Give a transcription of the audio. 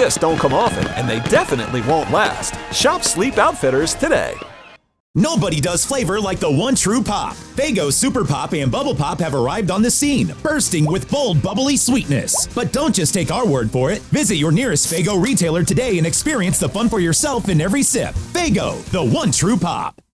just don't come often, and they definitely won't last. Shop Sleep Outfitters today. Nobody does flavor like the one true pop. Faygo Super Pop and Bubble Pop have arrived on the scene, bursting with bold, bubbly sweetness. But don't just take our word for it. Visit your nearest Faygo retailer today and experience the fun for yourself in every sip. Faygo, the one true pop.